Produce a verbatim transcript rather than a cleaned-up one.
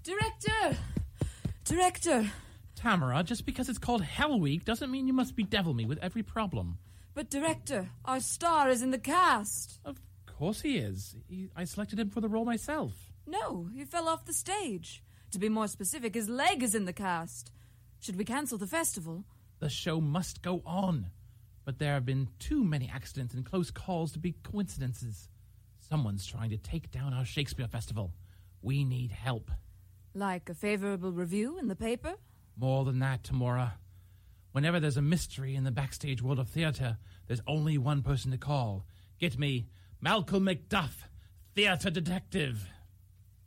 Director! Director! Tamara, just because it's called Hell Week doesn't mean you must bedevil me with every problem. But, Director, our star is in the cast. Of course he is. He, I selected him for the role myself. No, he fell off the stage. To be more specific, his leg is in the cast. Should we cancel the festival? The show must go on. But there have been too many accidents and close calls to be coincidences. Someone's trying to take down our Shakespeare Festival. We need help. Like a favorable review in the paper? More than that, Tamora. Whenever there's a mystery in the backstage world of theatre, there's only one person to call. Get me Malcolm Macduff, theatre detective.